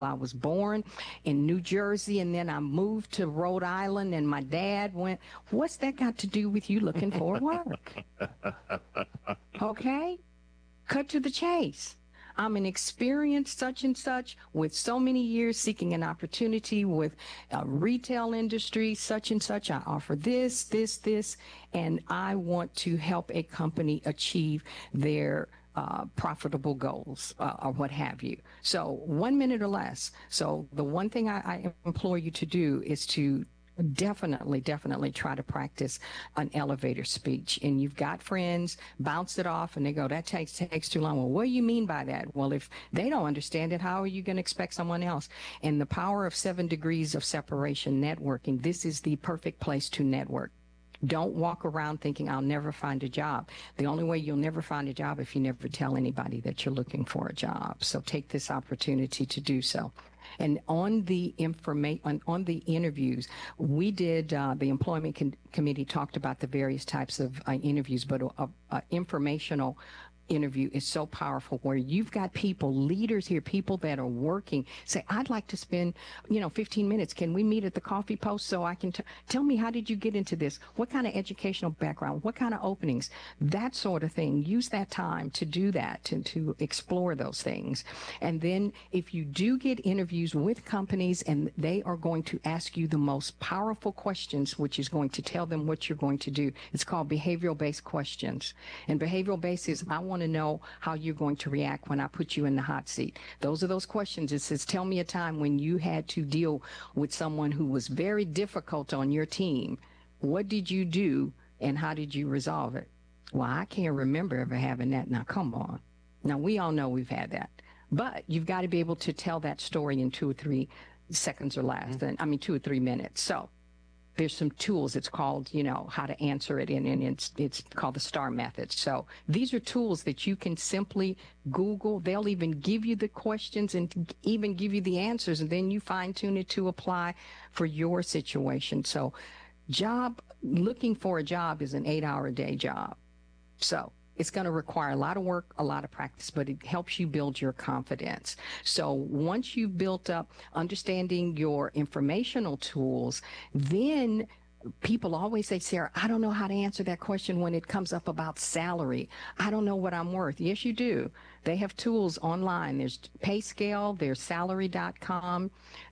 I was born in New Jersey, and then I moved to Rhode Island, and my dad went, what's that got to do with you looking for work? Okay? Cut to the chase. I'm an experienced such and such with so many years seeking an opportunity with a retail industry, such and such. I offer this, and I want to help a company achieve their profitable goals or what have you. So 1 minute or less. So the one thing I implore you to do is to definitely try to practice an elevator speech. And you've got friends, bounce it off, and they go, that takes too long. Well, what do you mean by that? Well, if they don't understand it, how are you going to expect someone else? And the power of 7 degrees of separation networking, this is the perfect place to network. Don't walk around thinking I'll never find a job. The only way you'll never find a job if you never tell anybody that you're looking for a job. So take this opportunity to do so. And on the on the interviews, we did the employment committee talked about the various types of interviews, but informational interview is so powerful where you've got people, leaders here, people that are working, say, I'd like to spend, 15 minutes. Can we meet at the coffee post so I can tell me, how did you get into this? What kind of educational background? What kind of openings? That sort of thing. Use that time to do that, to explore those things. And then if you do get interviews with companies and they are going to ask you the most powerful questions, which is going to tell them what you're going to do, it's called behavioral-based questions. And behavioral-based is, I want to know how you're going to react when I put you in the hot seat. Those are those questions. It says, tell me a time when you had to deal with someone who was very difficult on your team. What did you do and how did you resolve it? Well, I can't remember ever having that. Now, come on. Now, we all know we've had that. But you've got to be able to tell that story in 2 or 3 seconds or less. Mm-hmm. 2 or 3 minutes. So there's some tools. It's called, how to answer it, and it's called the STAR method. So these are tools that you can simply Google. They'll even give you the questions and even give you the answers, and then you fine tune it to apply for your situation. So looking for a job is an 8-hour-a-day job. So it's going to require a lot of work, a lot of practice, but it helps you build your confidence. So once you've built up understanding your informational tools, then people always say, Sarah, I don't know how to answer that question when it comes up about salary. I don't know what I'm worth. Yes, you do. They have tools online. There's PayScale, there's salary.com,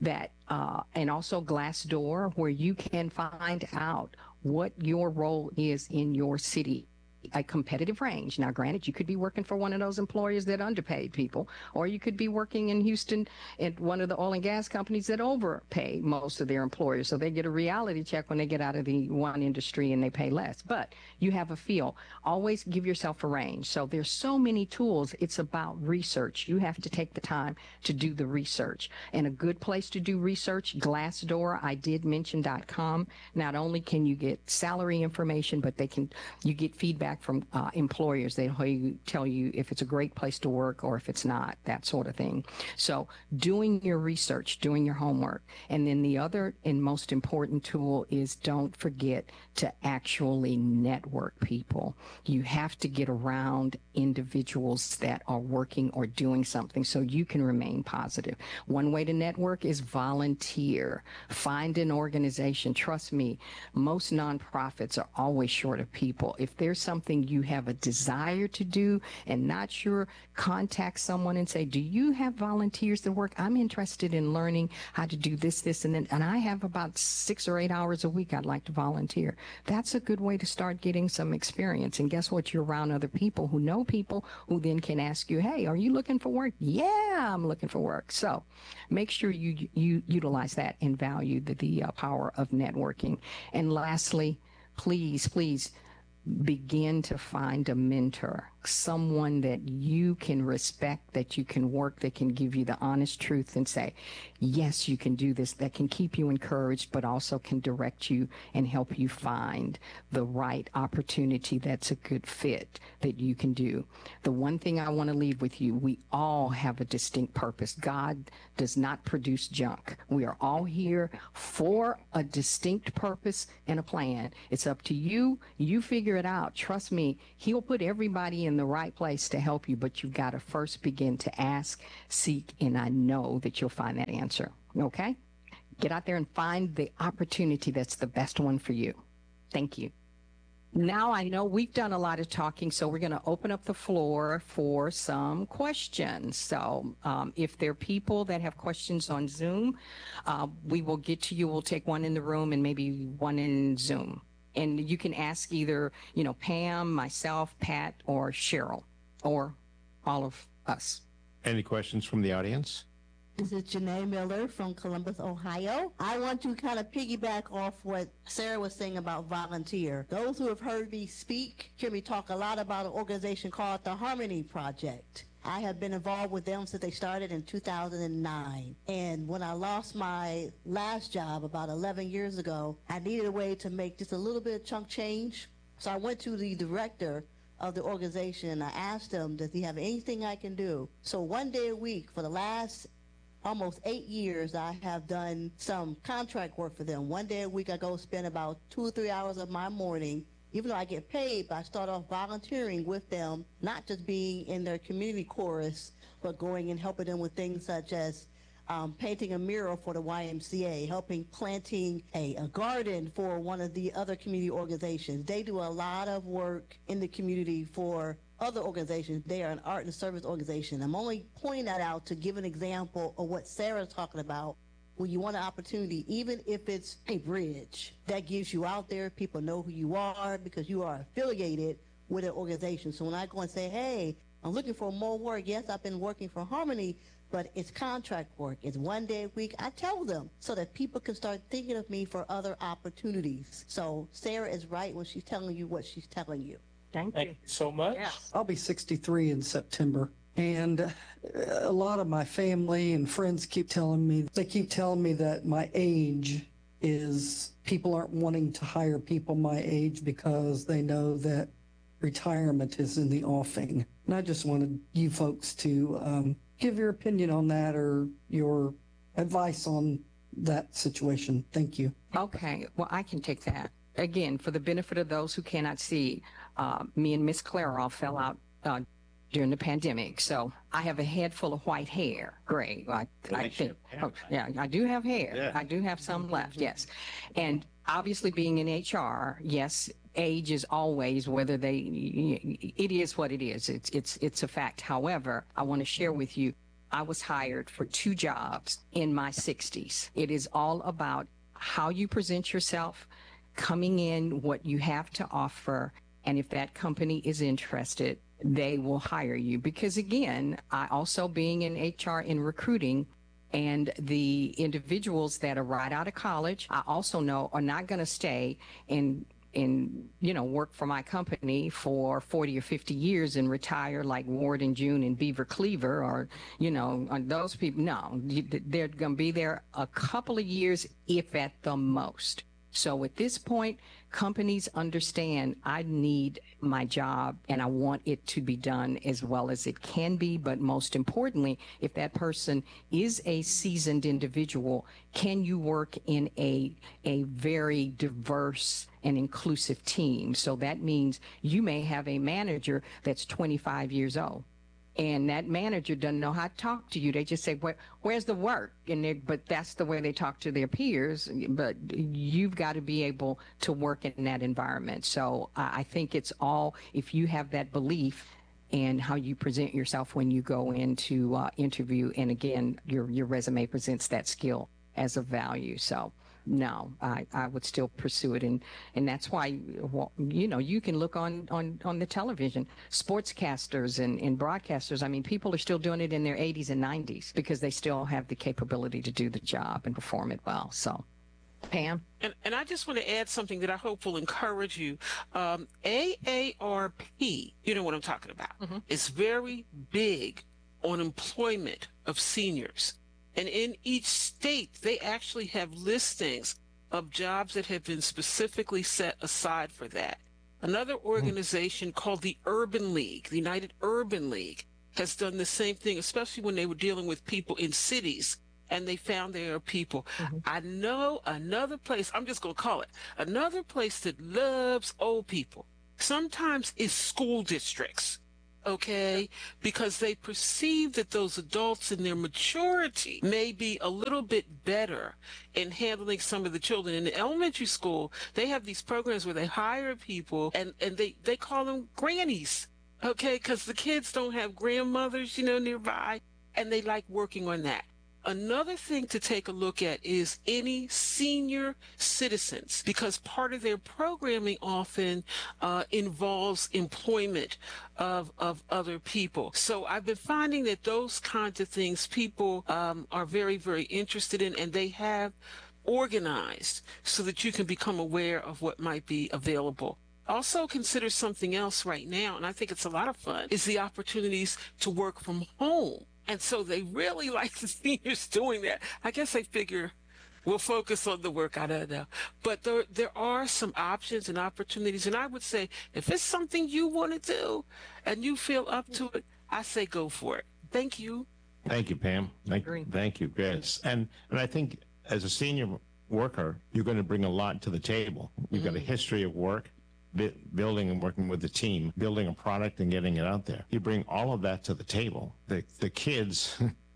and also Glassdoor, where you can find out what your role is in your city. A competitive range. Now, granted, you could be working for one of those employers that underpaid people, or you could be working in Houston at one of the oil and gas companies that overpay most of their employers. So they get a reality check when they get out of the one industry and they pay less. But you have a feel. Always give yourself a range. So there's so many tools. It's about research. You have to take the time to do the research. And a good place to do research, Glassdoor, I did mention.com. Not only can you get salary information, but you get feedback from employers. They tell you if it's a great place to work or if it's not, that sort of thing. So doing your research, doing your homework. And then the other and most important tool is, don't forget to actually network people. You have to get around individuals that are working or doing something so you can remain positive. One way to network is volunteer. Find an organization. Trust me, most nonprofits are always short of people. If there's something you have a desire to do and not sure, contact someone and say, do you have volunteers that work? I'm interested in learning how to do this, and I have about 6 or 8 hours a week I'd like to volunteer. That's a good way to start getting some experience. And guess what? You're around other people who know people who then can ask you, hey, are you looking for work? Yeah, I'm looking for work. So make sure you utilize that and value the power of networking. And lastly, please begin to find a mentor, someone that you can respect, that you can work, that can give you the honest truth and say, yes, you can do this, that can keep you encouraged, but also can direct you and help you find the right opportunity that's a good fit that you can do. The one thing I want to leave with you, we all have a distinct purpose. God does not produce junk. We are all here for a distinct purpose and a plan. It's up to you. You figure it out. Trust me, he'll put everybody in the right place to help you, but you've got to first begin to ask, seek, and I know that you'll find that answer. Okay? Get out there and find the opportunity that's the best one for you. Thank you. Now I know we've done a lot of talking, so we're going to open up the floor for some questions. So if there are people that have questions on Zoom, we will get to you. We'll take one in the room and maybe one in Zoom. And you can ask either, Pam, myself, Pat, or Cheryl, or all of us. Any questions from the audience? This is Janae Miller from Columbus, Ohio. I want to kind of piggyback off what Sarah was saying about volunteer. Those who have heard me speak hear me talk a lot about an organization called the Harmony Project. I have been involved with them since they started in 2009. And when I lost my last job about 11 years ago, I needed a way to make just a little bit of chunk change. So I went to the director of the organization and I asked him, does he have anything I can do? So one day a week for the last almost 8 years, I have done some contract work for them. One day a week, I go spend about 2 or 3 hours of my morning, even though I get paid, but I start off volunteering with them, not just being in their community chorus, but going and helping them with things such as painting a mural for the YMCA, helping planting a garden for one of the other community organizations. They do a lot of work in the community for other organizations. They are an art and service organization. I'm only pointing that out to give an example of what Sarah's talking about. When you want an opportunity, even if it's a bridge, that gives you out there, people know who you are because you are affiliated with an organization. So when I go and say, hey, I'm looking for more work, yes, I've been working for Harmony, but it's contract work. It's one day a week. I tell them so that people can start thinking of me for other opportunities. So Sarah is right when she's telling you what she's telling you. Thank Thank you. you so much. Yes. I'll be 63 in September. And a lot of my family and friends keep telling me that my age is, people aren't wanting to hire people my age because they know that retirement is in the offing. And I just wanted you folks to give your opinion on that or your advice on that situation. Thank you. Okay, well, I can take that. Again, for the benefit of those who cannot see, me and Miss Clairol fell out during the pandemic. So I have a head full of white hair, gray. I think. Oh, yeah, I do have hair. Yeah. I do have some left, yes. And obviously being in HR, yes, age is always it is what it is. It's a fact. However, I want to share with you, I was hired for 2 jobs in my 60s. It is all about how you present yourself, coming in, what you have to offer, and if that company is interested, they will hire you. Because again, I also being in HR in recruiting, and the individuals that are right out of college, I also know are not going to stay in work for my company for 40 or 50 years and retire like Ward and June and Beaver Cleaver or those people. No, they're going to be there a couple of years, if at the most. So at this point, companies understand I need my job and I want it to be done as well as it can be. But most importantly, if that person is a seasoned individual, can you work in a very diverse and inclusive team? So that means you may have a manager that's 25 years old. And that manager doesn't know how to talk to you. They just say, where's the work? But that's the way they talk to their peers. But you've got to be able to work in that environment. So I think it's all, if you have that belief and how you present yourself when you go into interview. And again, your resume presents that skill as a value. So no, I would still pursue it. And that's why, you can look on the television, sportscasters and broadcasters. I mean, people are still doing it in their 80s and 90s because they still have the capability to do the job and perform it well. So, Pam? And I just want to add something that I hope will encourage you. AARP, you know what I'm talking about, is very big on employment of seniors. And in each state, they actually have listings of jobs that have been specifically set aside for that. Another organization called the Urban League, the United Urban League, has done the same thing, especially when they were dealing with people in cities and they found there are people. I know another place, I'm just going to call it, another place that loves old people sometimes is school districts. okay? Because they perceive that those adults in their maturity may be a little bit better in handling some of the children. In the elementary school, they have these programs where they hire people and they call them grannies, okay? Because the kids don't have grandmothers, nearby, and they like working on that. Another thing to take a look at is any senior citizens, because part of their programming often involves employment of other people. So I've been finding that those kinds of things people are very, very interested in, and they have organized so that you can become aware of what might be available. Also consider something else right now, and I think it's a lot of fun, is the opportunities to work from home. And so they really like the seniors doing that. I guess they figure we'll focus on the work. I don't know. But there are some options and opportunities. And I would say if it's something you want to do and you feel up to it, I say go for it. Thank you. Thank you, Pam. Thank you, Yes. And I think as a senior worker, you're going to bring a lot to the table. You've got a history of work, building and working with the team, building a product and getting it out there. You bring all of that to the table. The kids,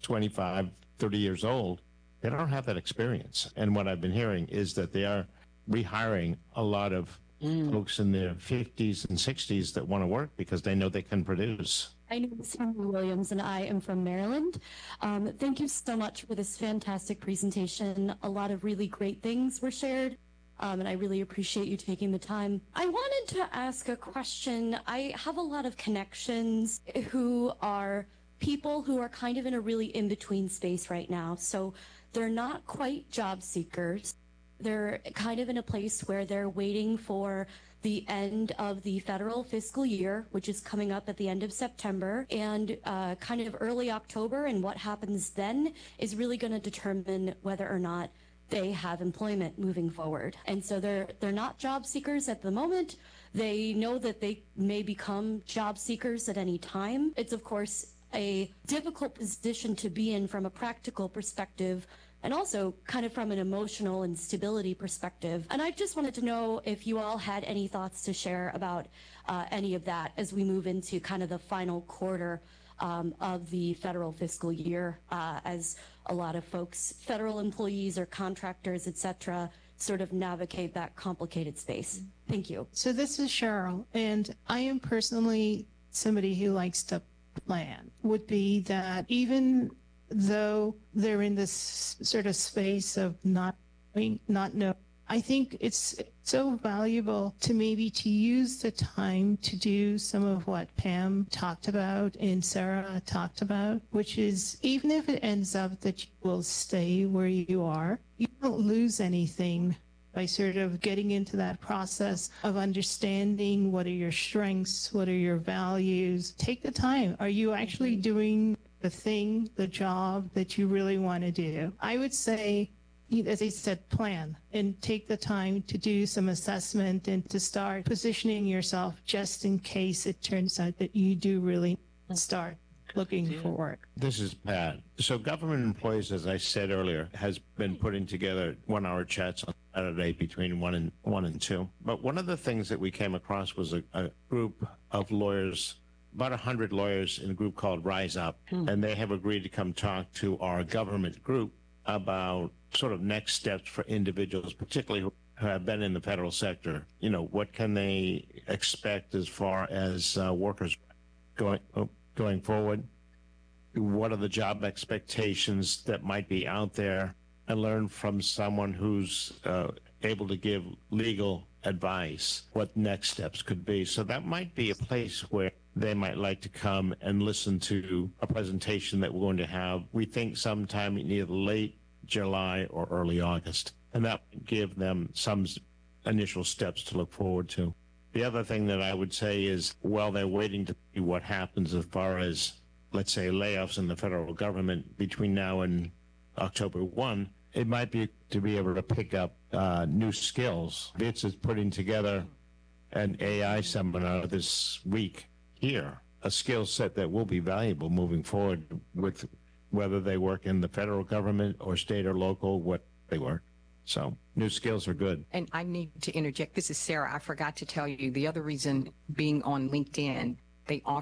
25, 30 years old, they don't have that experience. And what I've been hearing is that they are rehiring a lot of folks in their 50s and 60s that want to work because they know they can produce. My name is Henry Williams, and I am from Maryland. Thank you so much for this fantastic presentation. A lot of really great things were shared. And I really appreciate you taking the time. I wanted to ask a question. I have a lot of connections who are people who are kind of in a really in-between space right now. So they're not quite job seekers. They're kind of in a place where they're waiting for the end of the federal fiscal year, which is coming up at the end of September, and kind of early October. And what happens then is really going to determine whether or not they have employment moving forward. And so they're not job seekers at the moment. They know that they may become job seekers at any time. It's, of course, a difficult position to be in from a practical perspective, and also kind of from an emotional and stability perspective. And I just wanted to know if you all had any thoughts to share about any of that as we move into kind of the final quarter of the federal fiscal year, as a lot of folks, federal employees or contractors, et cetera, sort of navigate that complicated space. Thank you. So this is Cheryl, and I am personally somebody who likes to plan. Would be that even though they're in this sort of space of not know, I think it's so valuable to maybe to use the time to do some of what Pam talked about and Sarah talked about, which is even if it ends up that you will stay where you are, you don't lose anything by sort of getting into that process of understanding what are your strengths, what are your values. Take the time. Are you actually doing the thing, the job that you really want to do? I would say, as I said, plan and take the time to do some assessment and to start positioning yourself just in case it turns out that you do really start looking for work. This is Pat. So government employees, as I said earlier, has been putting together 1-hour chats on Saturday between 1 and 2. But one of the things that we came across was a group of lawyers, about 100 lawyers in a group called Rise Up, and they have agreed to come talk to our government group about sort of next steps for individuals, particularly who have been in the federal sector. You know, what can they expect as far as workers going forward? What are the job expectations that might be out there? And learn from someone who's able to give legal advice what next steps could be. So that might be a place where they might like to come and listen to a presentation that we're going to have. We think sometime in either late July or early August. And that would give them some initial steps to look forward to. The other thing that I would say is, while they're waiting to see what happens as far as, let's say, layoffs in the federal government between now and October 1, it might be to be able to pick up new skills. VITS is putting together an AI seminar this week here, a skill set that will be valuable moving forward with whether they work in the federal government or state or local, what they work. So new skills are good. And I need to interject. This is Sarah. I forgot to tell you the other reason being on LinkedIn, they offer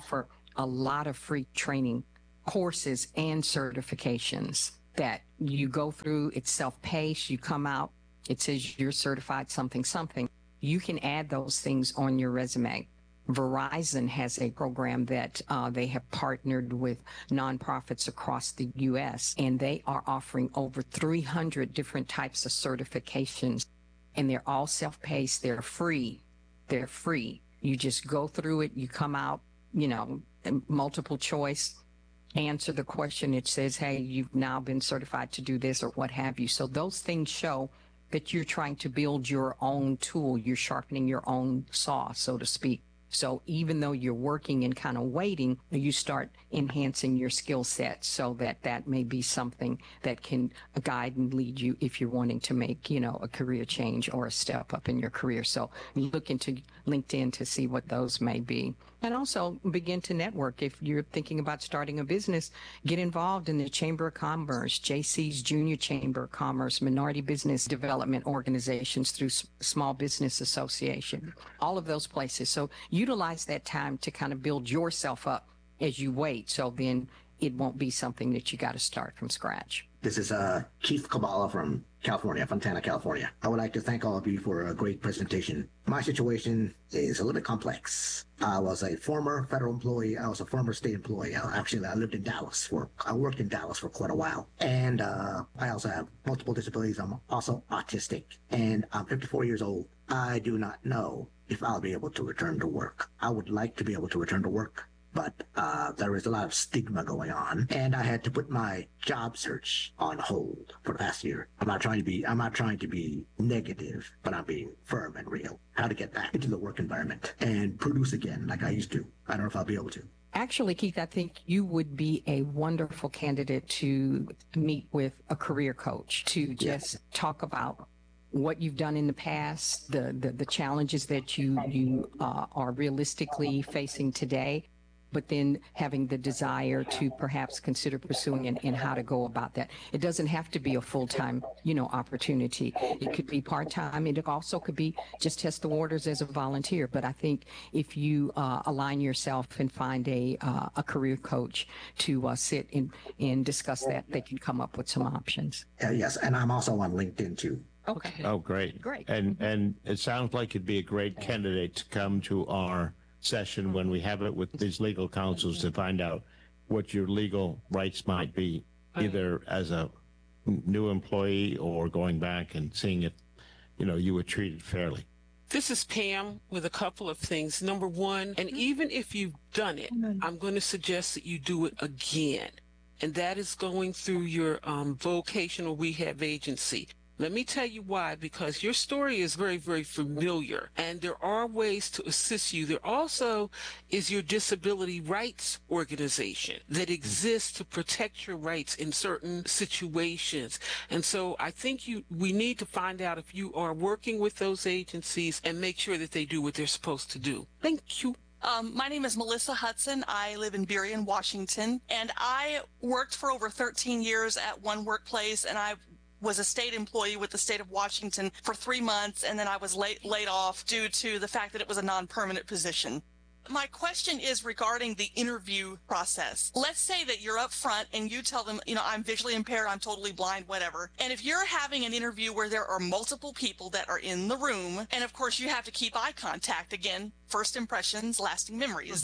a lot of free training courses and certifications that you go through. It's self-paced. You come out, it says you're certified something, something. You can add those things on your resume. Verizon has a program that they have partnered with nonprofits across the U.S., and they are offering over 300 different types of certifications, and they're all self-paced. They're free. They're free. You just go through it. You come out, you know, multiple choice, answer the question. It says, hey, you've now been certified to do this or what have you. So those things show that you're trying to build your own tool. You're sharpening your own saw, so to speak. So even though you're working and kind of waiting, you start enhancing your skill set so that that may be something that can guide and lead you if you're wanting to make, you know, a career change or a step up in your career. So look into LinkedIn to see what those may be. And also begin to network. If you're thinking about starting a business, get involved in the Chamber of Commerce, JC's Junior Chamber of Commerce, Minority Business Development Organizations through Small Business Association, all of those places. So utilize that time to kind of build yourself up as you wait. So then it won't be something that you got to start from scratch. This is Chief Kabbalah from California, Fontana, California. I would like to thank all of you for a great presentation. My situation is a little bit complex. I was a former federal employee. I was a former state employee. I lived in Dallas. I worked in Dallas for quite a while. And I also have multiple disabilities. I'm also autistic. And I'm 54 years old. I do not know if I'll be able to return to work. I would like to be able to return to work, but there is a lot of stigma going on, and I had to put my job search on hold for the past year. I'm not trying to be negative, but I'm being firm and real. How to get back into the work environment and produce again like I used to. I don't know if I'll be able to. Actually, Keith, I think you would be a wonderful candidate to meet with a career coach to just talk about what you've done in the past, the challenges that you are realistically facing today, but then having the desire to perhaps consider pursuing and how to go about that. It doesn't have to be a full-time, you know, opportunity. It could be part-time. It also could be just test the waters as a volunteer. But I think if you align yourself and find a career coach to sit and discuss that, they can come up with some options. Yes, and I'm also on LinkedIn too. Okay. Oh, great. Great. And it sounds like you'd be a great candidate to come to our session when we have it with these legal counsels to find out what your legal rights might be, either as a new employee or going back and seeing if, you know, you were treated fairly. This is Pam with a couple of things. Number one, and even if you've done it, I'm going to suggest that you do it again. And that is going through your vocational rehab agency. Let me tell you why, because your story is very, very familiar, and there are ways to assist you. There also is your disability rights organization that exists to protect your rights in certain situations. And so I think we need to find out if you are working with those agencies and make sure that they do what they're supposed to do. Thank you. My name is Melissa Hudson. I live in Burien, Washington, and I worked for over 13 years at one workplace, and I was a state employee with the state of Washington for 3 months, and then I was laid off due to the fact that it was a non-permanent position. My question is regarding the interview process. Let's say that you're up front and you tell them, you know, I'm visually impaired, I'm totally blind, whatever. And if you're having an interview where there are multiple people that are in the room, and of course you have to keep eye contact, again, first impressions, lasting memories.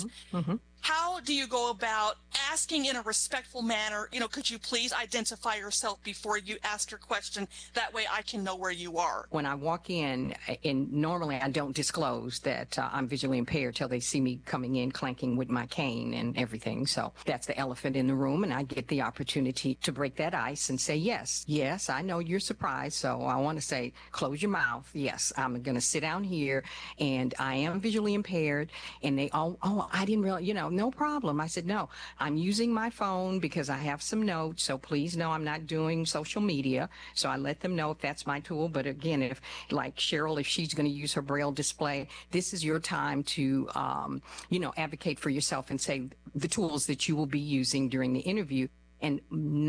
How do you go about asking in a respectful manner, you know, could you please identify yourself before you ask your question? That way I can know where you are. When I walk in, and normally I don't disclose that I'm visually impaired till they see me coming in clanking with my cane and everything. So that's the elephant in the room, and I get the opportunity to break that ice and say, yes, I know you're surprised. So I want to say, close your mouth. Yes, I'm going to sit down here, and I am visually impaired. And they all, I didn't realize, you know, no problem. I said, no, I'm using my phone because I have some notes. So please know I'm not doing social media. So I let them know if that's my tool. But again, if like Cheryl, if she's going to use her Braille display, this is your time to, you know, advocate for yourself and say the tools that you will be using during the interview. And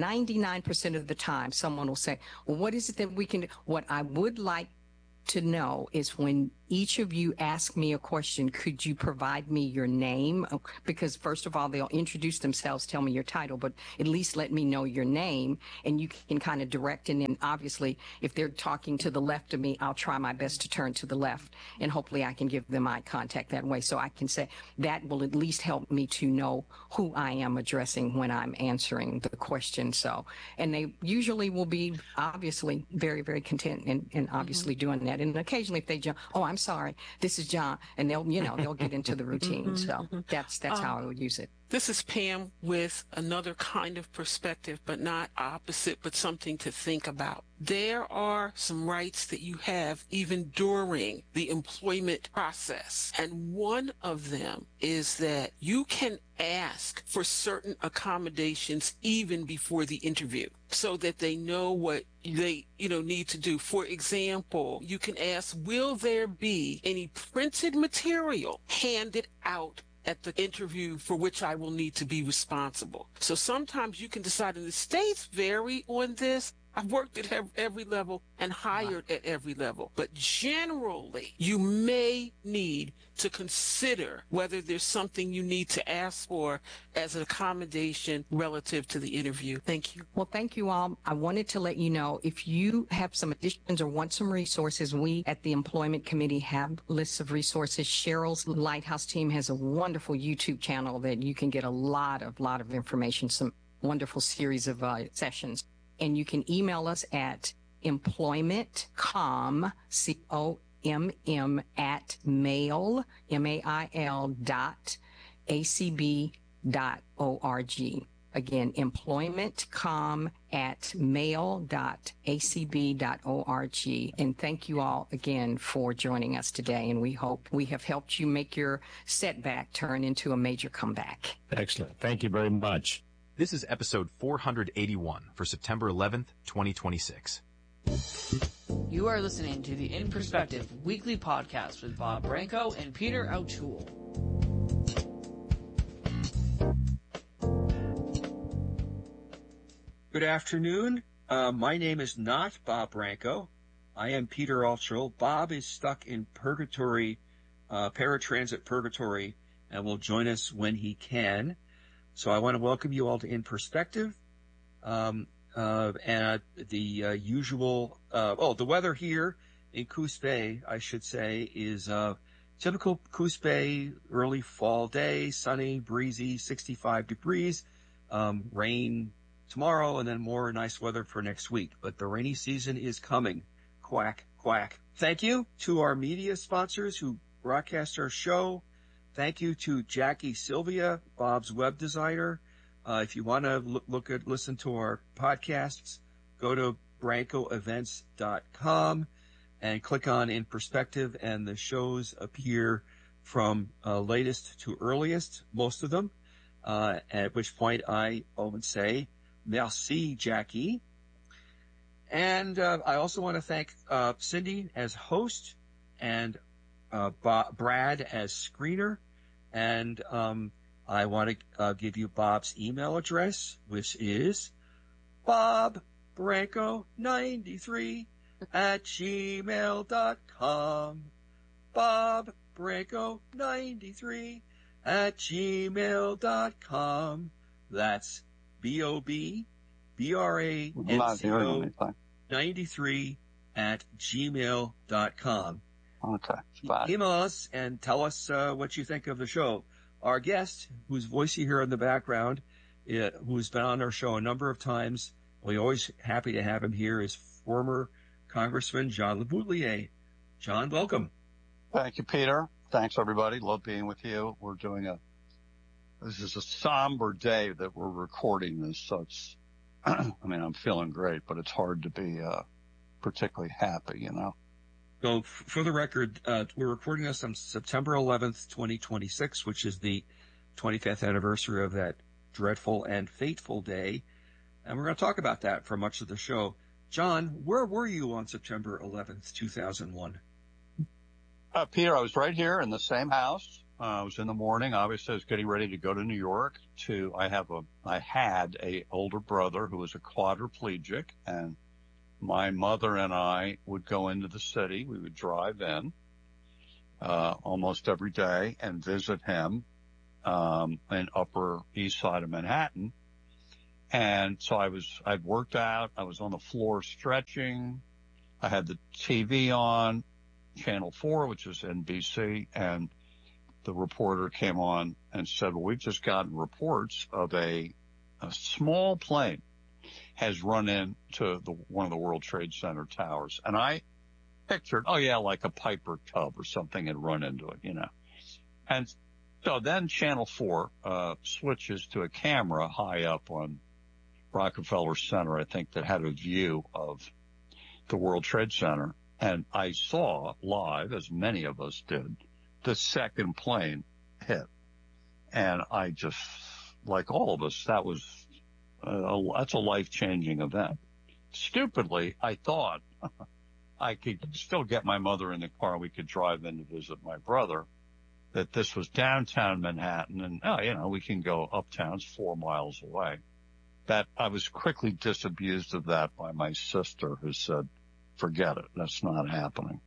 99% of the time, someone will say, well, what is it that we can do? What I would like to know is when each of you ask me a question, could you provide me your name? Because first of all, they'll introduce themselves, tell me your title, but at least let me know your name, and you can kind of direct. And then obviously, if they're talking to the left of me, I'll try my best to turn to the left, and hopefully I can give them eye contact that way. So I can say that will at least help me to know who I am addressing when I'm answering the question. So, and they usually will be obviously very, very content and obviously doing that. And occasionally if they jump, oh, I'm sorry, this is John, and they'll get into the routine. So that's how I would use it. This is Pam with another kind of perspective, but not opposite, but something to think about. There are some rights that you have even during the employment process. And one of them is that you can ask for certain accommodations even before the interview so that they know what they need to do. For example, you can ask, will there be any printed material handed out at the interview for which I will need to be responsible? So sometimes you can decide, and the states vary on this. I've worked at every level and hired at every level, but generally you may need to consider whether there's something you need to ask for as an accommodation relative to the interview. Thank you. Well, thank you all. I wanted to let you know, if you have some additions or want some resources, we at the Employment Committee have lists of resources. Cheryl's Lighthouse team has a wonderful YouTube channel that you can get a lot of information, some wonderful series of sessions. And you can email us at employmentcomm, COMM, at mail, MAIL.acb.org. Again, employmentcomm at mail.acb.org. And thank you all again for joining us today. And we hope we have helped you make your setback turn into a major comeback. Excellent. Thank you very much. This is episode 481 for September 11th, 2026. You are listening to the In Perspective weekly podcast with Bob Branco and Peter O'Toole. Good afternoon. My name is not Bob Branco. I am Peter O'Toole. Bob is stuck in purgatory, paratransit purgatory, and will join us when he can. So I want to welcome you all to In Perspective. And the usual, the weather here in Coos Bay, I should say, is typical Coos Bay early fall day, sunny, breezy, 65 degrees, rain tomorrow, and then more nice weather for next week. But the rainy season is coming. Quack, quack. Thank you to our media sponsors who broadcast our show. Thank you to Jackie Sylvia, Bob's web designer. If you want to listen to our podcasts, go to brancoevents.com and click on In Perspective, and the shows appear from latest to earliest, most of them, at which point I would say, merci, Jackie. And I also want to thank Cindy as host and Brad as screener. And I want to give you Bob's email address, which is bobbranco93@gmail.com. bobbranco93@gmail.com. That's BOBBRANCO 93@gmail.com. Okay. Email us and tell us what you think of the show. Our guest, whose voice you hear in the background, who's been on our show a number of times, we're always happy to have him here, is former Congressman John LeBoutillier. John, welcome. Thank you, Peter. Thanks, everybody. Love being with you. We're doing this is a somber day that we're recording this, so it's, I'm feeling great, but it's hard to be particularly happy, you know. So for the record, we're recording this on September 11th, 2026, which is the 25th anniversary of that dreadful and fateful day. And we're going to talk about that for much of the show. John, where were you on September 11th, 2001? Peter, I was right here in the same house. I was in the morning. Obviously, I was getting ready to go to New York. I had a older brother who was a quadriplegic, and my mother and I would go into the city. We would drive in. almost every day and visit him in Upper East Side of Manhattan. And so I'd worked out. I was on the floor stretching. I had the TV on, Channel 4, which is NBC, and the reporter came on and said, well, we've just gotten reports of a small plane has run into one of the World Trade Center towers. And I pictured, oh yeah, like a Piper Cub or something had run into it, And so then Channel 4 switches to a camera high up on Rockefeller Center, I think, that had a view of the World Trade Center. And I saw live, as many of us did, the second plane hit. And I just, like all of us, that's a life-changing event. Stupidly, I thought I could still get my mother in the car and we could drive in to visit my brother, that this was downtown Manhattan and, we can go uptown, it's 4 miles away. That I was quickly disabused of that by my sister, who said, forget it, that's not happening.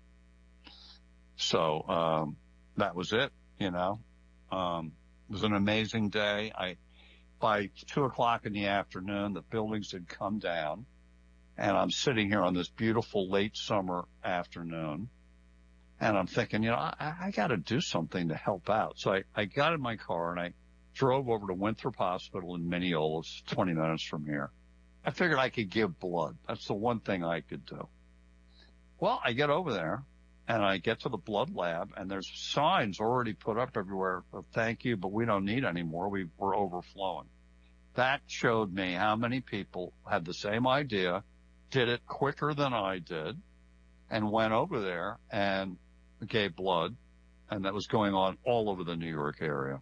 So, that was it, It was an amazing day. By 2:00 in the afternoon, the buildings had come down, and I'm sitting here on this beautiful late summer afternoon, and I'm thinking, I got to do something to help out. So I got in my car and I drove over to Winthrop Hospital in Mineola, 20 minutes from here. I figured I could give blood. That's the one thing I could do. Well, I get over there and I get to the blood lab, and there's signs already put up everywhere of thank you, but we don't need any more. We're overflowing. That showed me how many people had the same idea, did it quicker than I did, and went over there and gave blood. And that was going on all over the New York area.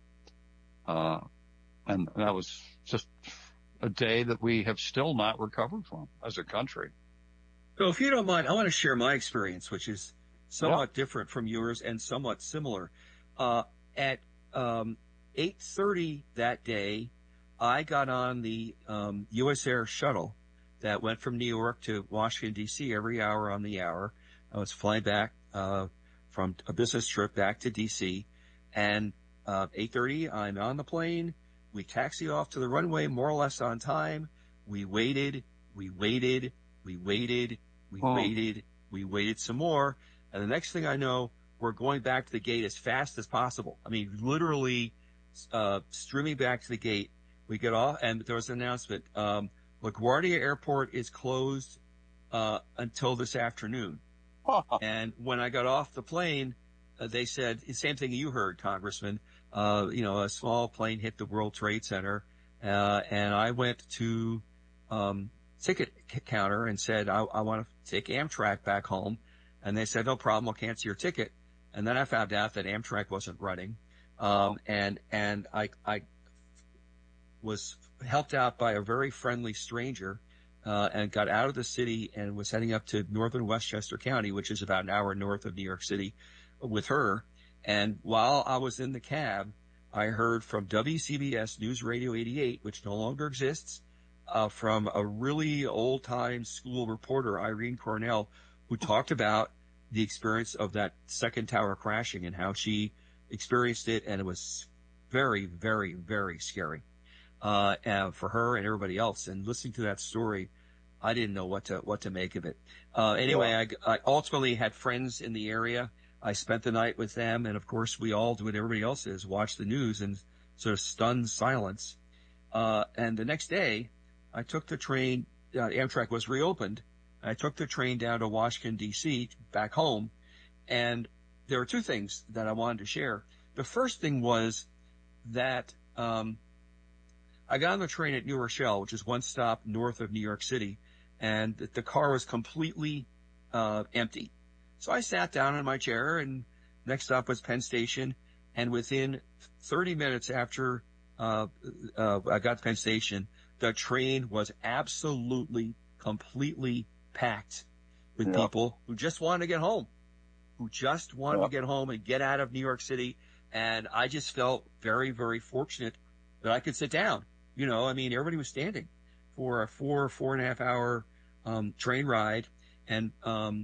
And that was just a day that we have still not recovered from as a country. So if you don't mind, I want to share my experience, which is somewhat different from yours and somewhat similar. At 8:30 that day, I got on the U.S. Air shuttle that went from New York to Washington, D.C. every hour on the hour. I was flying back from a business trip back to D.C. And 8:30, I'm on the plane. We taxi off to the runway more or less on time. We waited some more. And the next thing I know, we're going back to the gate as fast as possible. I mean, literally streaming back to the gate. We get off, and there was an announcement. LaGuardia Airport is closed until this afternoon. And when I got off the plane, they said the same thing you heard, Congressman. A small plane hit the World Trade Center, and I went to ticket counter and said, I want to take Amtrak back home. And they said, no problem, we'll cancel your ticket. And then I found out that Amtrak wasn't running. And I was helped out by a very friendly stranger, and got out of the city and was heading up to northern Westchester County, which is about an hour north of New York City, with her. And while I was in the cab, I heard from WCBS News Radio 88, which no longer exists, from a really old-time school reporter, Irene Cornell, who talked about the experience of that second tower crashing and how she experienced it, and it was very, very, very scary for her and everybody else. And listening to that story, I didn't know what to make of it. Anyway, I ultimately had friends in the area. I spent the night with them, and of course we all do what everybody else is, watch the news in sort of stunned silence. And the next day, I took the train. Amtrak was reopened. I took the train down to Washington, D.C., back home, and there were two things that I wanted to share. The first thing was that I got on the train at New Rochelle, which is one stop north of New York City, and the car was completely empty. So I sat down in my chair, and next stop was Penn Station, and within 30 minutes after I got to Penn Station, the train was absolutely, completely packed with people who just wanted to get home, and get out of New York City. And I just felt very, very fortunate that I could sit down. Everybody was standing for a 4.5 hour train ride. And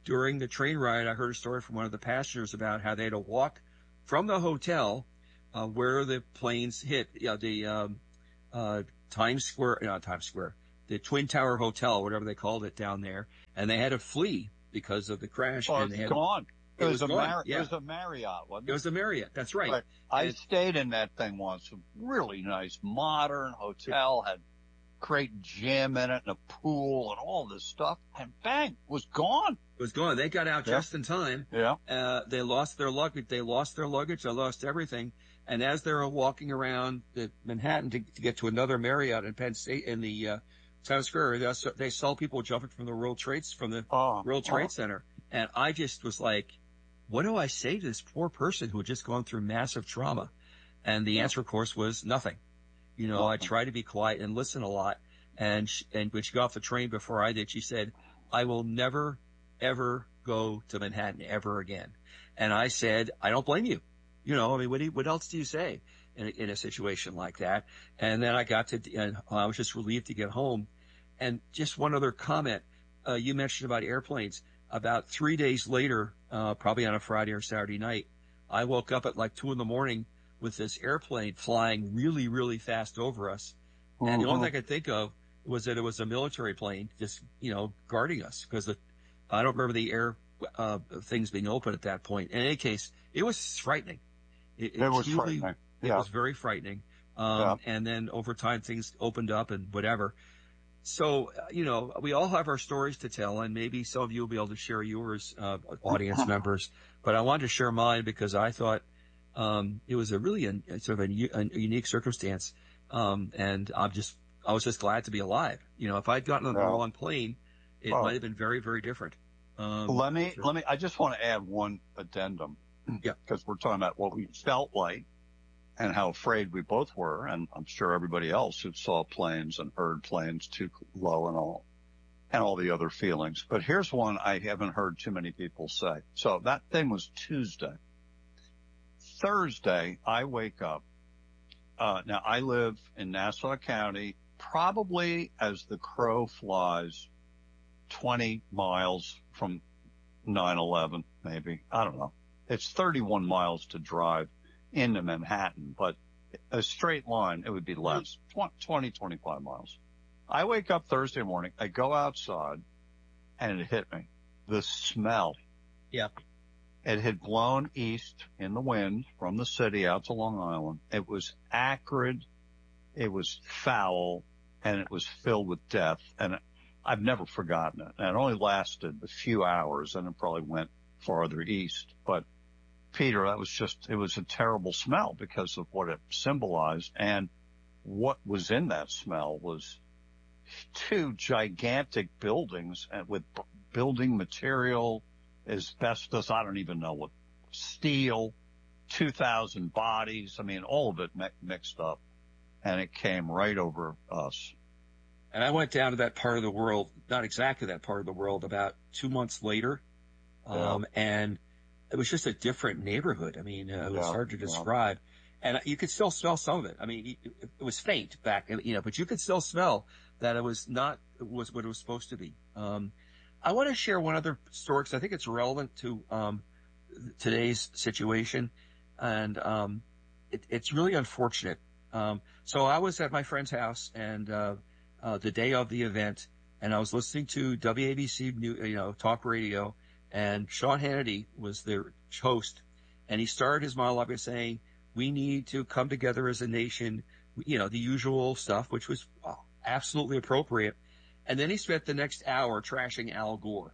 during the train ride, I heard a story from one of the passengers about how they had to walk from the hotel where the planes hit, the Times Square, not Times Square, the Twin Tower Hotel, whatever they called it down there, and they had to flee because of the crash. Oh, and it's gone. It was gone. It was a Marriott, wasn't it? It was a Marriott. That's right. Right. I stayed in that thing once. A really nice, modern hotel, had great gym in it and a pool and all this stuff. And bang, was gone. It was gone. They got out just in time. Yeah. They lost their luggage. They lost everything. And as they were walking around Manhattan to get to another Marriott in Penn State in the Times Square, they saw people jumping from the World Trade Center. And I just was like, what do I say to this poor person who had just gone through massive trauma? And the answer, of course, was nothing. I try to be quiet and listen a lot. And when she got off the train before I did, she said, I will never, ever go to Manhattan ever again. And I said, I don't blame you. What else do you say in a situation like that? And then I was just relieved to get home. And just one other comment, you mentioned about airplanes. About 3 days later, probably on a Friday or Saturday night, I woke up at like 2 a.m. with this airplane flying really, really fast over us. And the only thing I could think of was that it was a military plane just, guarding us, because I don't remember the air things being open at that point. In any case, it was frightening. It was frightening. It was very frightening. And then over time, things opened up and whatever. So, we all have our stories to tell, and maybe some of you will be able to share yours, audience members. But I wanted to share mine because I thought it was a really sort of a unique circumstance. And I was just glad to be alive. If I'd gotten on the wrong plane, it might have been very, very different. I just want to add one addendum. Yeah. Because we're talking about what we felt like and how afraid we both were. And I'm sure everybody else who saw planes and heard planes too low and all the other feelings. But here's one I haven't heard too many people say. So that thing was Tuesday. Thursday, I wake up. Now I live in Nassau County, probably as the crow flies, 20 miles from 9/11, maybe. I don't know. It's 31 miles to drive into Manhattan, but a straight line, it would be less, 20, 25 miles. I wake up Thursday morning, I go outside, and it hit me. The smell. Yeah. It had blown east in the wind from the city out to Long Island. It was acrid, it was foul, and it was filled with death. And I've never forgotten it. And it only lasted a few hours, and it probably went farther east. But Peter, it was a terrible smell because of what it symbolized. And what was in that smell was 2 gigantic buildings with building material, asbestos, I don't even know what, steel, 2,000 bodies. I mean, all of it mixed up, and it came right over us. And I went down to that part of the world, not exactly that part of the world, about 2 months later. And it was just a different neighborhood. I mean, it was hard to describe. And you could still smell some of it. I mean, it was faint back, but you could still smell that it was what it was supposed to be. I want to share one other story because I think it's relevant to today's situation, and it's really unfortunate. So I was at my friend's house, and the day of the event, and I was listening to WABC talk radio, and Sean Hannity was their host, and he started his monologue by saying, "We need to come together as a nation," the usual stuff, which was absolutely appropriate. And then he spent the next hour trashing Al Gore.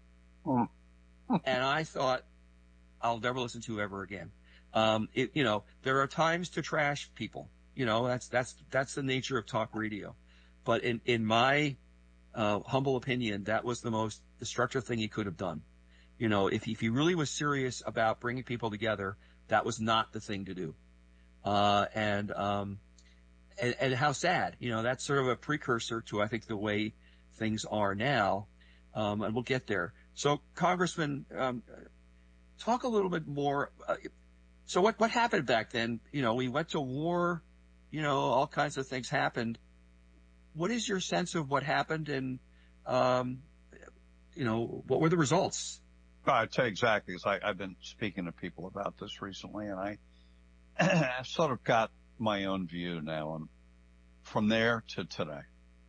And I thought, I'll never listen to ever again. There are times to trash people. That's the nature of talk radio. But in my humble opinion, that was the most destructive thing he could have done. If he really was serious about bringing people together, that was not the thing to do. And how sad, that's sort of a precursor to, I think, the way things are now. And we'll get there. So Congressman, talk a little bit more. So what happened back then? We went to war, all kinds of things happened. What is your sense of what happened, and, what were the results? Exactly. Because I've been speaking to people about this recently, and I've sort of got my own view now on from there to today.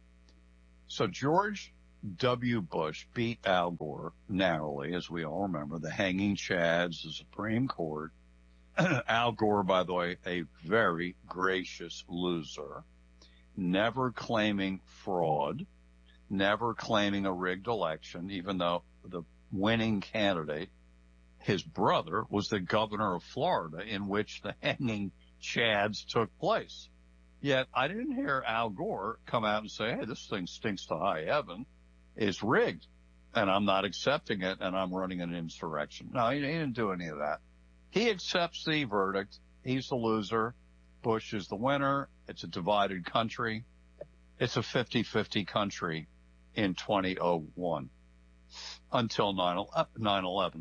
So George W. Bush beat Al Gore narrowly, as we all remember, the hanging chads, the Supreme Court. Al Gore, by the way, a very gracious loser, never claiming fraud, never claiming a rigged election, even though the winning candidate, his brother, was the governor of Florida in which the hanging chads took place. Yet I didn't hear Al Gore come out and say, hey, this thing stinks to high heaven, it's rigged, and I'm not accepting it, and I'm running an insurrection. No, he didn't do any of that. He accepts the verdict. He's the loser. Bush is the winner. It's a divided country. It's a 50-50 country in 2001 until 9/11.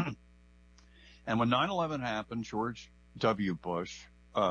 And when 9/11 happened, George W. Bush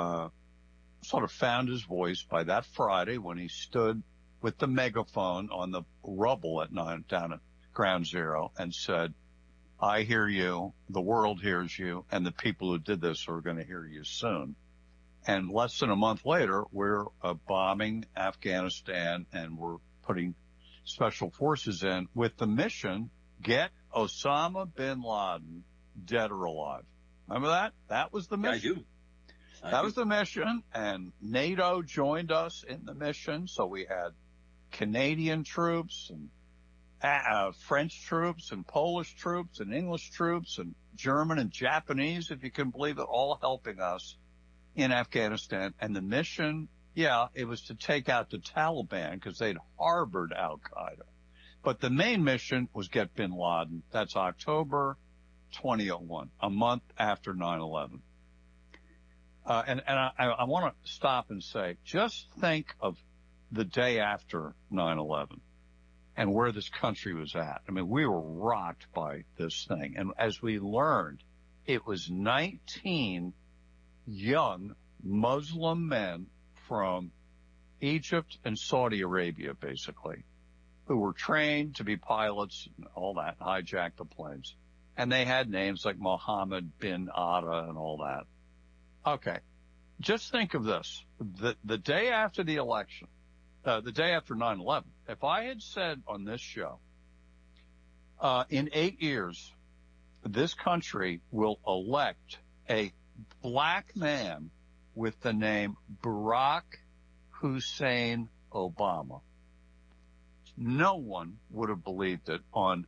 sort of found his voice by that Friday when he stood with the megaphone on the rubble down at Ground Zero and said, I hear you, the world hears you, and the people who did this are going to hear you soon. And less than a month later, we're bombing Afghanistan, and we're putting special forces in with the mission, get Osama bin Laden dead or alive. Remember that? That was the mission. That was the mission, and NATO joined us in the mission, so we had Canadian troops and French troops and Polish troops and English troops and German and Japanese, if you can believe it, all helping us in Afghanistan. And the mission, it was to take out the Taliban because they'd harbored Al-Qaeda. But the main mission was get bin Laden. That's October 2001, a month after 9/11. And I want to stop and say, just think of the day after 9/11. And where this country was at. I mean, we were rocked by this thing. And as we learned, it was 19 young Muslim men from Egypt and Saudi Arabia, basically, who were trained to be pilots and all that, hijacked the planes. And they had names like Mohammed bin Atta and all that. Okay. Just think of this. The day after the election, the day after 9/11, if I had said on this show, in 8 years, this country will elect a black man with the name Barack Hussein Obama, no one would have believed it on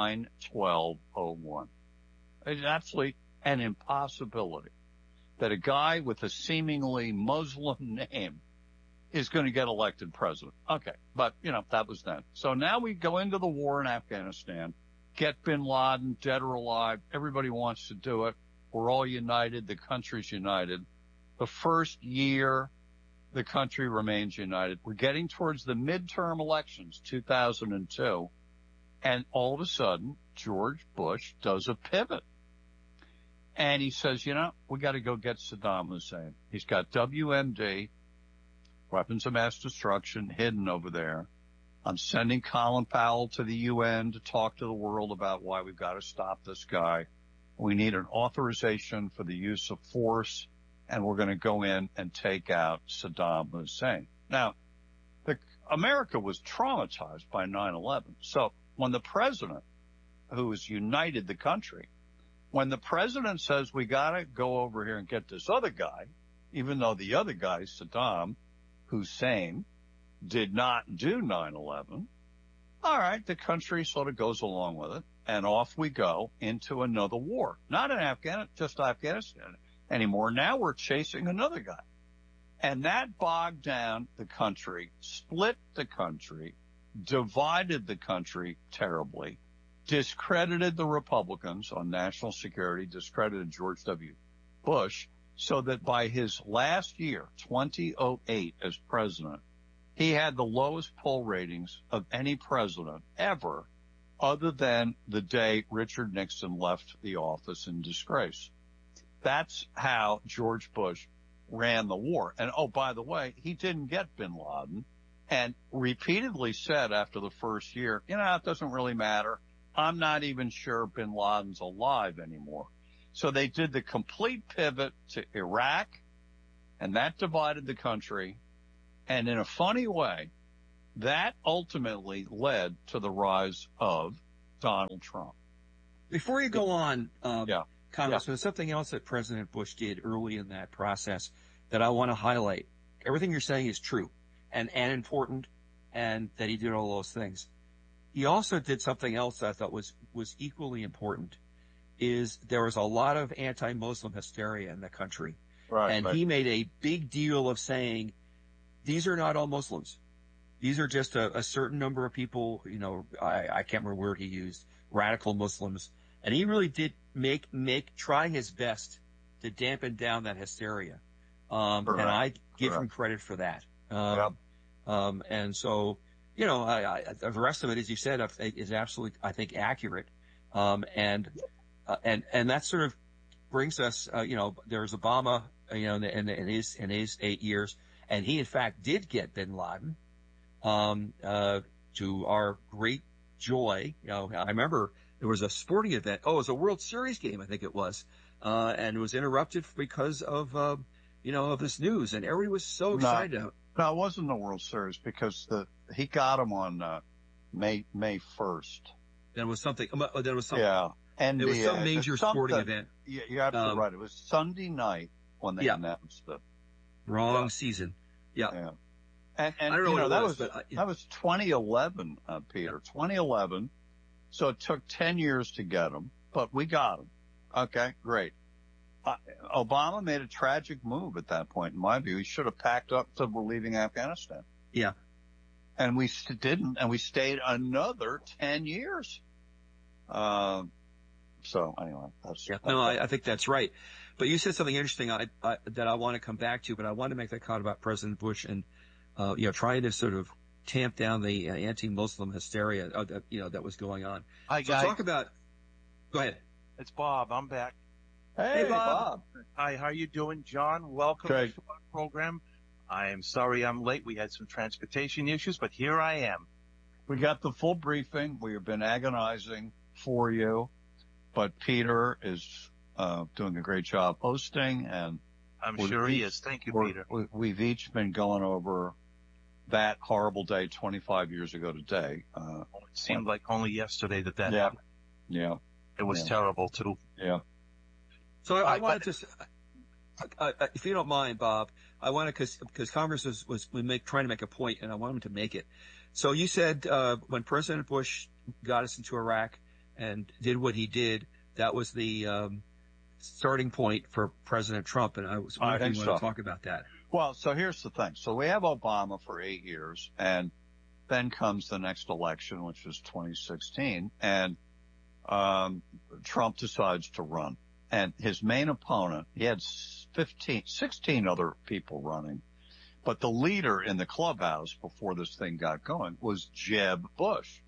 9/12/01. It's absolutely an impossibility that a guy with a seemingly Muslim name is going to get elected president. Okay, but, that was then. So now we go into the war in Afghanistan, get bin Laden dead or alive. Everybody wants to do it. We're all united. The country's united. The first year, the country remains united. We're getting towards the midterm elections, 2002, and all of a sudden, George Bush does a pivot. And he says, we got to go get Saddam Hussein. He's got WMD, weapons of mass destruction, hidden over there. I'm sending Colin Powell to the UN to talk to the world about why we've got to stop this guy. We need an authorization for the use of force, and we're going to go in and take out Saddam Hussein. Now, America was traumatized by 9/11. So when the president, who has united the country, when the president says we got to go over here and get this other guy, even though the other guy, Saddam Hussein, did not do 9/11, all right, the country sort of goes along with it, and off we go into another war. Not in just Afghanistan anymore. Now we're chasing another guy. And that bogged down the country, split the country, divided the country terribly, discredited the Republicans on national security, discredited George W. Bush, so that by his last year, 2008, as president, he had the lowest poll ratings of any president ever, other than the day Richard Nixon left the office in disgrace. That's how George Bush ran the war. And, oh, by the way, he didn't get bin Laden, and repeatedly said after the first year, it doesn't really matter. I'm not even sure bin Laden's alive anymore. So they did the complete pivot to Iraq, and that divided the country. And in a funny way, that ultimately led to the rise of Donald Trump. Before you go on, Congressman, there's something else that President Bush did early in that process that I want to highlight. Everything you're saying is true and important, and that he did all those things. He also did something else that I thought was equally important, is there was a lot of anti-Muslim hysteria in the country. Right. And he made a big deal of saying, these are not all Muslims. These are just a certain number of people, I can't remember word he used, radical Muslims. And he really did try his best to dampen down that hysteria. And I give him credit for that. And so, the rest of it, as you said, is absolutely, I think, accurate. And that sort of brings us, there's Obama, in his 8 years, and he in fact did get bin Laden, to our great joy. I remember there was a sporting event. Oh, it was a World Series game, I think it was. And it was interrupted because of, of this news, and everybody was so excited. No, it wasn't the World Series because he got him on, May 1st. There was something. Yeah. NBA, it was some major sporting event. Yeah, you're absolutely right. It was Sunday night when they announced the wrong season. Yeah. And I don't know what that it was, that was 2011, Peter. 2011. So it took 10 years to get him, but we got him. Okay, great. Obama made a tragic move at that point, in my view. He should have packed up and said, we're leaving Afghanistan. Yeah. And we didn't, and we stayed another 10 years. So anyway, I think that's right. But you said something interesting that I want to come back to, but I want to make that comment about President Bush and, trying to sort of tamp down the anti-Muslim hysteria, that was going on. Hi, so guys. Go ahead. It's Bob. I'm back. Hey, Bob. Hi, how you doing, John? Welcome to our program. I am sorry I'm late. We had some transportation issues, but here I am. We got the full briefing. We have been agonizing for you, but Peter is doing a great job hosting, and I'm sure he is. Thank you, Peter. We've each been going over that horrible day 25 years ago today. It seemed like only yesterday that happened. Yeah. It was terrible, too. Yeah. So I wanted to, if you don't mind, Bob, I wanted, because Congress was trying to make a point, and I want him to make it. So you said when President Bush got us into Iraq and did what he did, that was the starting point for President Trump, and I was wondering if you want to talk about that. Well, so here's the thing. So we have Obama for 8 years, and then comes the next election, which was 2016, and Trump decides to run. And his main opponent, he had 16 other people running, but the leader in the clubhouse before this thing got going was Jeb Bush.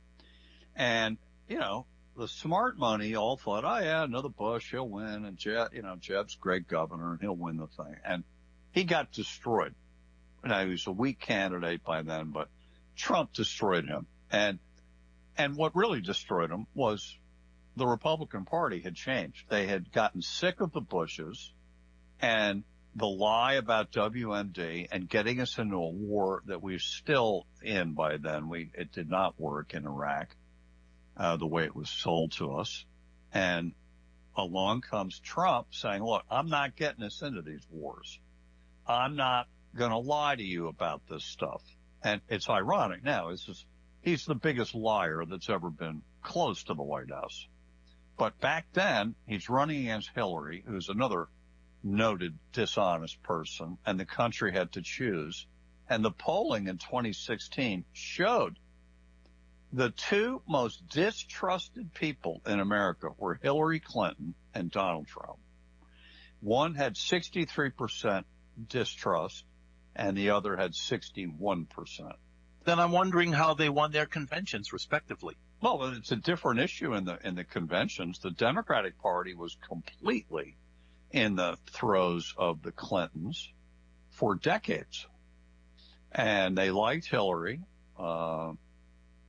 And, the smart money all thought, oh yeah, another Bush, he'll win. And Jeb's great governor and he'll win the thing. And he got destroyed. Now, he was a weak candidate by then, but Trump destroyed him. And what really destroyed him was the Republican Party had changed. They had gotten sick of the Bushes and the lie about WMD and getting us into a war that we were still in by then. It did not work in Iraq, the way it was sold to us. And along comes Trump saying, look, I'm not getting us into these wars. I'm not going to lie to you about this stuff. And it's ironic now. He's the biggest liar that's ever been close to the White House. But back then, he's running against Hillary, who's another noted dishonest person, and the country had to choose. And the polling in 2016 showed the two most distrusted people in America were Hillary Clinton and Donald Trump. One had 63% distrust, and the other had 61%. Then I'm wondering how they won their conventions, respectively. Well, it's a different issue in the conventions. The Democratic Party was completely in the throes of the Clintons for decades. And they liked Hillary.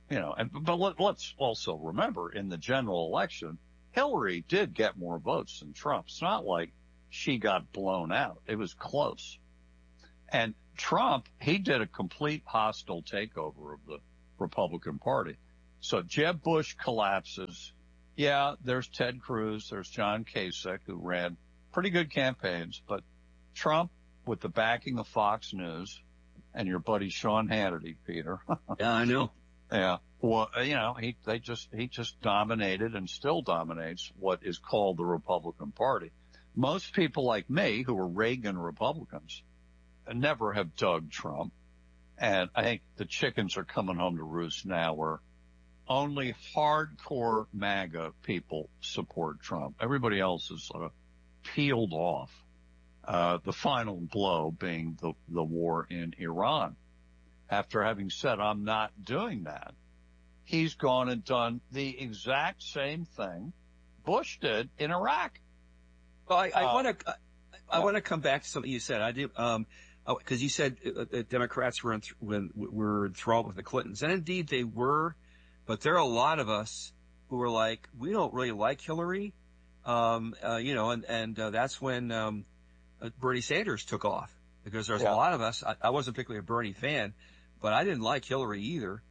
But let's also remember, in the general election, Hillary did get more votes than Trump. It's not like she got blown out. It was close. And Trump, he did a complete hostile takeover of the Republican Party. So Jeb Bush collapses. Yeah, there's Ted Cruz, there's John Kasich, who ran pretty good campaigns, but Trump, with the backing of Fox News and your buddy Sean Hannity, Peter. Yeah, I know. Yeah. Well, he just dominated and still dominates what is called the Republican Party. Most people like me, who are Reagan Republicans, never have dug Trump. And I think the chickens are coming home to roost now, where only hardcore MAGA people support Trump. Everybody else is sort of peeled off. The final blow being the war in Iran. After having said, I'm not doing that, he's gone and done the exact same thing Bush did in Iraq. Well, I want to come back to something you said. I do, because you said Democrats were enthralled with the Clintons, and indeed they were. But there are a lot of us who were like, we don't really like Hillary, and that's when Bernie Sanders took off, because there's a lot of us. I wasn't particularly a Bernie fan, but I didn't like Hillary either.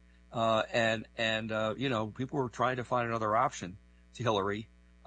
People were trying to find another option to Hillary.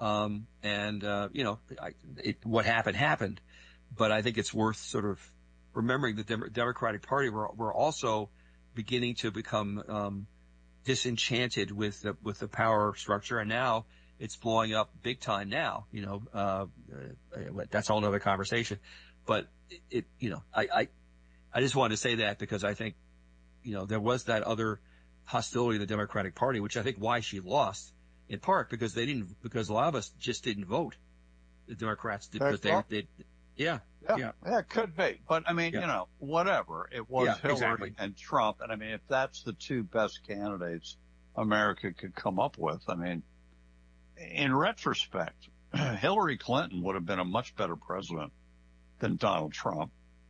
What happened. But I think it's worth sort of remembering the Democratic Party were also beginning to become disenchanted with the power structure, and now it's blowing up big time now. That's a whole other conversation. But I just wanted to say that because I think there was that other hostility in the Democratic Party, which I think why she lost, in part because because a lot of us just didn't vote. The Democrats did, but yeah, it could be. But I mean, whatever. It was Hillary and Trump. And I mean, if that's the two best candidates America could come up with, I mean, in retrospect, Hillary Clinton would have been a much better president than Donald Trump,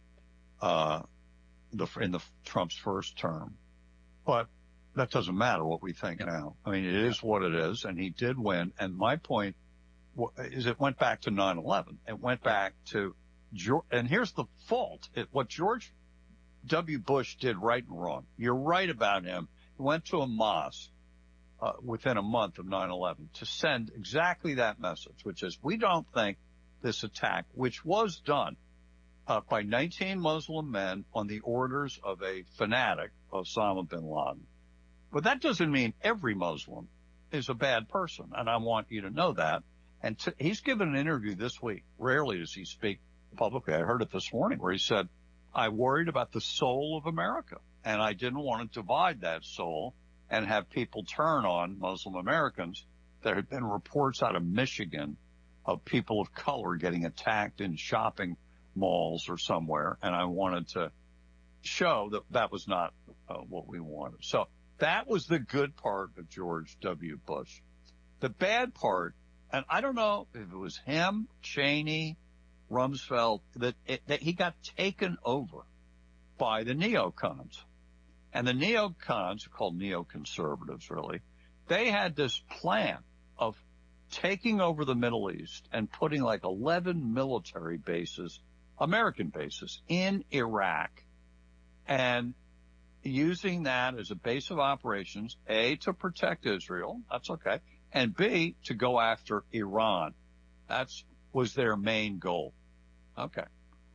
in Trump's first term. But that doesn't matter what we think now. I mean, it is what it is, and he did win. And my point is it went back to 9/11. It went back to and here's the fault. What George W. Bush did right and wrong. You're right about him. He went to a mosque within a month of 9/11 to send exactly that message, which is we don't think this attack, which was done by 19 Muslim men on the orders of a fanatic, Osama bin Laden. But that doesn't mean every Muslim is a bad person, and I want you to know that. And he's given an interview this week. Rarely does he speak publicly. I heard it this morning where he said, I worried about the soul of America, and I didn't want to divide that soul and have people turn on Muslim Americans. There had been reports out of Michigan of people of color getting attacked in shopping malls or somewhere, and I wanted to show that that was not what we wanted. So that was the good part of George W. Bush. The bad part, and I don't know if it was him, Cheney, Rumsfeld, that he got taken over by the neocons. And the neocons, called neoconservatives really, they had this plan of taking over the Middle East and putting like 11 military bases, American bases, in Iraq, and using that as a base of operations, A, to protect Israel, that's okay, and B, to go after Iran. That was their main goal. Okay.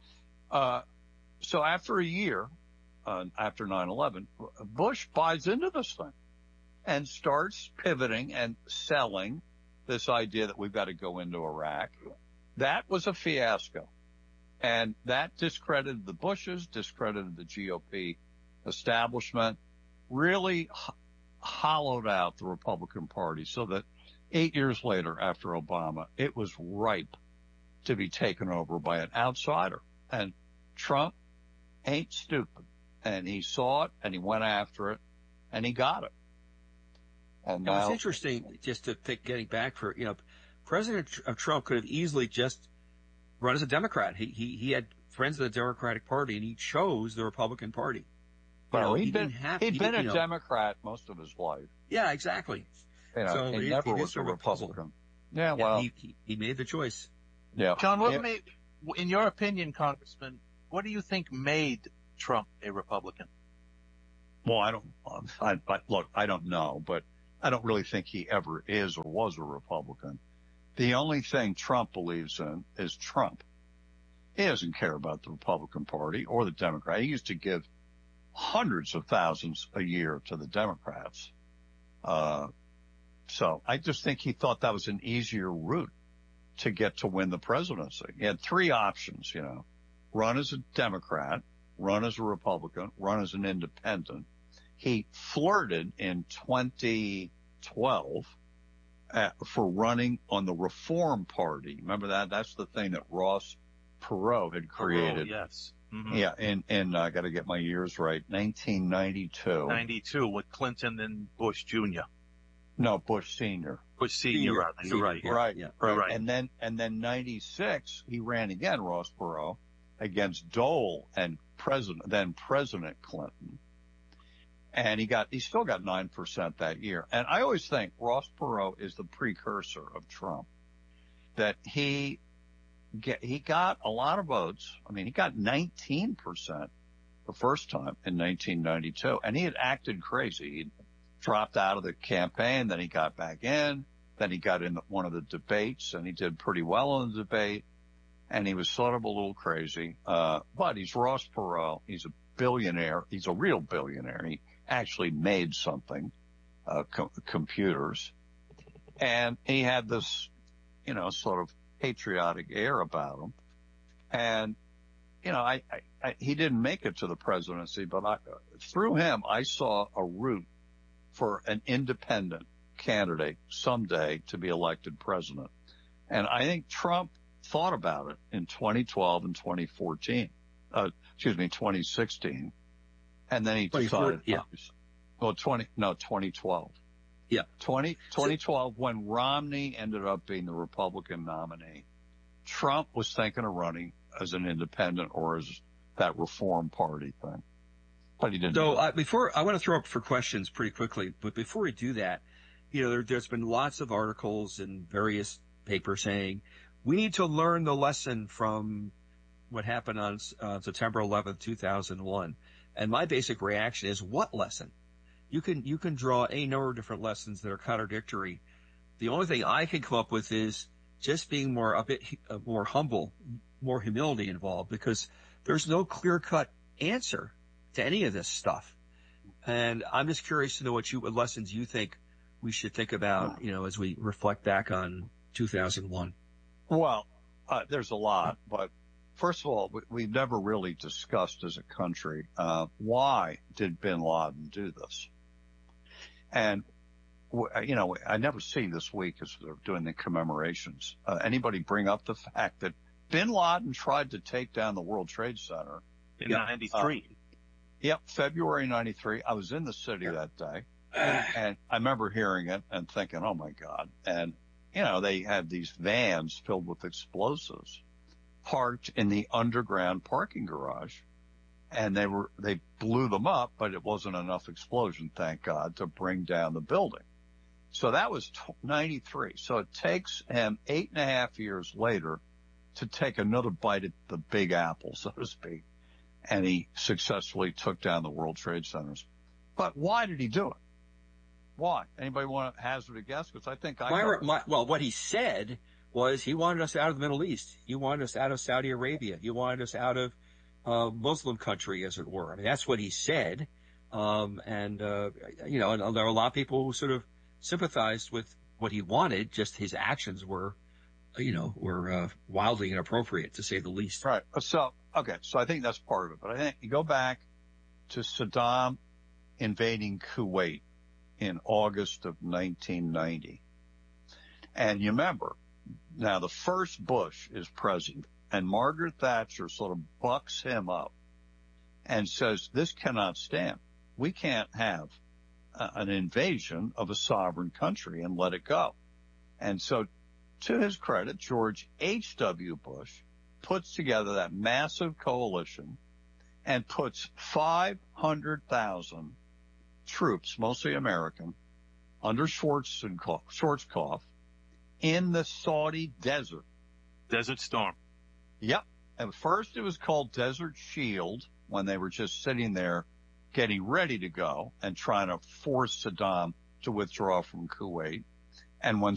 So after a year, after 9/11, Bush buys into this thing and starts pivoting and selling this idea that we've got to go into Iraq. That was a fiasco. And that discredited the Bushes, discredited the GOP establishment, really hollowed out the Republican Party, so that 8 years later, after Obama, it was ripe to be taken over by an outsider. And Trump ain't stupid. And he saw it, and he went after it, and he got it. And now, it's interesting, just to think, getting back for, President Trump could have easily just run as a Democrat. He had friends of the Democratic Party, and he chose the Republican Party. Well, he he'd been a you know, Democrat most of his life. Yeah, exactly. You know, So he never was a Republican. Yeah, well, he made the choice. Yeah, John, in your opinion, Congressman, what do you think made Trump a Republican? Well, I don't know, but I don't really think he ever is or was a Republican. The only thing Trump believes in is Trump. He doesn't care about the Republican Party or the Democrat. He used to give hundreds of thousands a year to the Democrats. So I just think he thought that was an easier route to get to win the presidency. He had three options, you know, run as a Democrat, run as a Republican, run as an independent. He flirted in 2012 for running on the Reform Party. Remember that? That's the thing that Ross Perot had created. Yes. Mm-hmm. Yeah, and I got to get my years right. 1992. 92 with Clinton and Bush Jr. No, Bush Senior. Bush Senior. You're right. Yeah. Right. Yeah. Right. And then 96, he ran again, Ross Perot, against Dole and then President Clinton. And he still got 9% that year. And I always think Ross Perot is the precursor of Trump, that he got a lot of votes. I mean, he got 19% the first time in 1992, and he had acted crazy. He dropped out of the campaign, then he got back in, then he got in one of the debates, and he did pretty well in the debate, and he was sort of a little crazy. But he's Ross Perot. He's a billionaire. He's a real billionaire. He actually made something, computers. And he had this, you know, sort of patriotic air about him. And, you know, he didn't make it to the presidency, but through him, I saw a route for an independent candidate someday to be elected president. And I think Trump thought about it in 2012 and 2016. And then he decided, 2012. Yeah. 2012, when Romney ended up being the Republican nominee, Trump was thinking of running as an independent or as that Reform Party thing. But he didn't. So I want to throw up for questions pretty quickly, but before we do that, you know, there's been lots of articles in various papers saying we need to learn the lesson from what happened on September 11th, 2001. And my basic reaction is, what lesson? You can draw a number of different lessons that are contradictory. The only thing I can come up with is just being a bit more humble, more humility involved, because there's no clear-cut answer to any of this stuff. And I'm just curious to know what lessons you think we should think about, you know, as we reflect back on 2001. Well, there's a lot, but first of all, we've never really discussed as a country, why did bin Laden do this? And, you know, I never see this week as they're doing the commemorations, anybody bring up the fact that bin Laden tried to take down the World Trade Center in 93. Yep, February 93. I was in the city that day, and I remember hearing it and thinking, oh my God. And, you know, they had these vans filled with explosives parked in the underground parking garage, and they blew them up, but it wasn't enough explosion, thank God, to bring down the building. So that was 93. So it takes him 8.5 years later to take another bite at the big apple, so to speak. And he successfully took down the World Trade Centers. But why did he do it? Why? Anybody want to hazard a guess? Because I think well, what he said was he wanted us out of the Middle East. He wanted us out of Saudi Arabia. He wanted us out of Muslim country, as it were. I mean, that's what he said. You know, and there are a lot of people who sort of sympathized with what he wanted. Just his actions were wildly inappropriate, to say the least. Right. So, okay. So I think that's part of it. But I think you go back to Saddam invading Kuwait in August of 1990. And you remember, now the first Bush is president, and Margaret Thatcher sort of bucks him up and says, this cannot stand. We can't have an invasion of a sovereign country and let it go. And so, to his credit, George H.W. Bush puts together that massive coalition and puts 500,000 troops, mostly American, under Schwarzkopf in the Saudi desert. Desert Storm. Yep. At first it was called Desert Shield when they were just sitting there getting ready to go and trying to force Saddam to withdraw from Kuwait. And when